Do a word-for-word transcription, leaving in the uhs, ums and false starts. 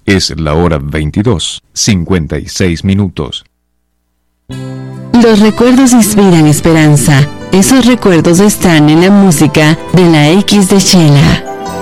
Es la hora veintidós, cincuenta y seis minutos. Los recuerdos inspiran esperanza. Esos recuerdos están en la música de la X de Chela.